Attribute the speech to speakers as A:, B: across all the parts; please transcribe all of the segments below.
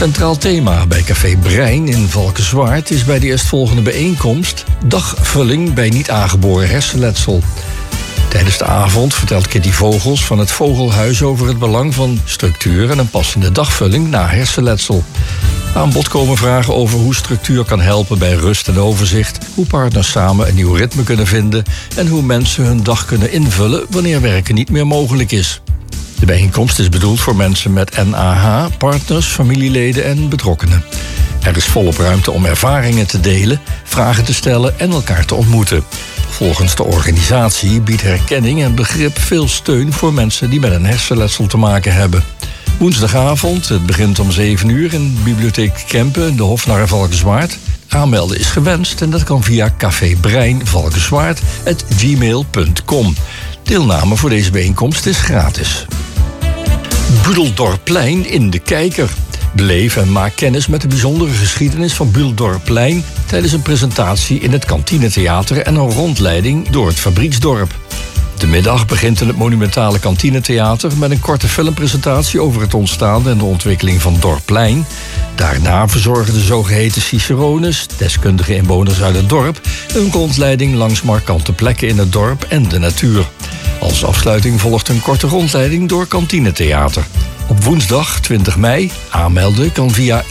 A: Centraal thema bij Café Brein in Valkenswaard is bij de eerstvolgende bijeenkomst dagvulling bij niet aangeboren hersenletsel. Tijdens de avond vertelt Kitty Vogels van het Vogelhuis over het belang van structuur en een passende dagvulling na hersenletsel. Aan bod komen vragen over hoe structuur kan helpen bij rust en overzicht, hoe partners samen een nieuw ritme kunnen vinden en hoe mensen hun dag kunnen invullen wanneer werken niet meer mogelijk is. De bijeenkomst is bedoeld voor mensen met NAH, partners, familieleden en betrokkenen. Er is volop ruimte om ervaringen te delen, vragen te stellen en elkaar te ontmoeten. Volgens de organisatie biedt herkenning en begrip veel steun voor mensen die met een hersenletsel te maken hebben. Woensdagavond, het begint om 7 uur in Bibliotheek Kempen, de Hofnar Valkenswaard. Aanmelden is gewenst en dat kan via cafebreinvalkenswaard@gmail.com. Deelname voor deze bijeenkomst is gratis. Budeldorpplein in de Kijker. Beleef en maak kennis met de bijzondere geschiedenis van Budeldorpplein tijdens een presentatie in het Kantinetheater en een rondleiding door het fabrieksdorp. De middag begint in het monumentale Kantinetheater met een korte filmpresentatie over het ontstaan en de ontwikkeling van Dorpplein. Daarna verzorgen de zogeheten cicerones, deskundige inwoners uit het dorp, een rondleiding langs markante plekken in het dorp en de natuur. Als afsluiting volgt een korte rondleiding door Kantinetheater. Op woensdag 20 mei aanmelden kan via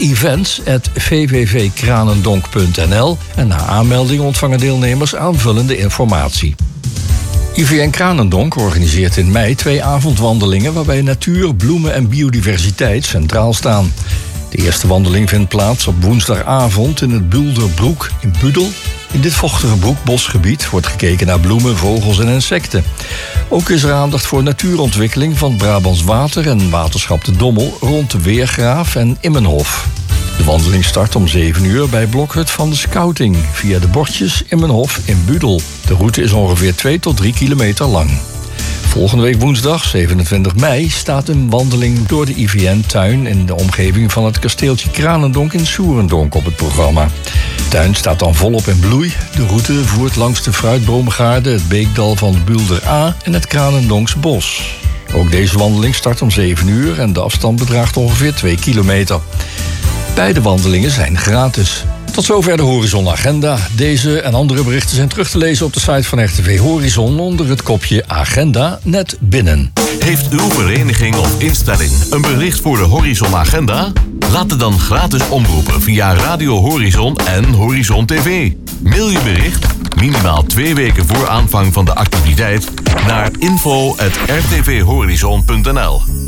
A: events@vvvkranendonk.nl en na aanmelding ontvangen deelnemers aanvullende informatie. IVN Kranendonk organiseert in mei 2 avondwandelingen waarbij natuur, bloemen en biodiversiteit centraal staan. De eerste wandeling vindt plaats op woensdagavond in het Bulderbroek in Budel. In dit vochtige broekbosgebied wordt gekeken naar bloemen, vogels en insecten. Ook is er aandacht voor natuurontwikkeling van Brabants Water en Waterschap de Dommel rond de Weergraaf en Immenhof. De wandeling start om 7 uur bij Blokhut van de Scouting via de bordjes Immenhof in Budel. De route is ongeveer 2 tot 3 kilometer lang. Volgende week woensdag, 27 mei, staat een wandeling door de IVN-tuin in de omgeving van het kasteeltje Kranendonk in Soerendonk op het programma. De tuin staat dan volop in bloei. De route voert langs de fruitboomgaarden, het beekdal van Bulder A en het Kranendonkse bos. Ook deze wandeling start om 7 uur en de afstand bedraagt ongeveer 2 kilometer. Beide wandelingen zijn gratis. Tot zover de Horizon Agenda. Deze en andere berichten zijn terug te lezen op de site van RTV Horizon onder het kopje Agenda net binnen.
B: Heeft uw vereniging of instelling een bericht voor de Horizon Agenda? Laat het dan gratis omroepen via Radio Horizon en Horizon TV. Mail je bericht, minimaal 2 weken voor aanvang van de activiteit, naar info@rtvhorizon.nl.